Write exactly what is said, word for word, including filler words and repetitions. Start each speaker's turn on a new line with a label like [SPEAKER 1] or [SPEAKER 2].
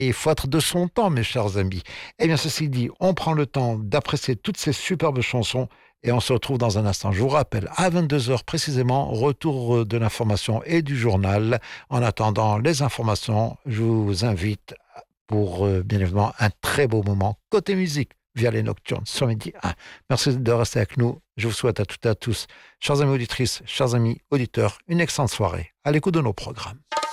[SPEAKER 1] Et il faut être de son temps, mes chers amis. Eh bien, ceci dit, on prend le temps d'apprécier toutes ces superbes chansons et on se retrouve dans un instant. Je vous rappelle, à vingt-deux heures précisément, retour de l'information et du journal. En attendant les informations, je vous invite pour, euh, bien évidemment, un très beau moment côté musique via les Nocturnes sur Midi un. Merci de rester avec nous. Je vous souhaite à toutes et à tous, chers amis auditrices, chers amis auditeurs, une excellente soirée à l'écoute de nos programmes.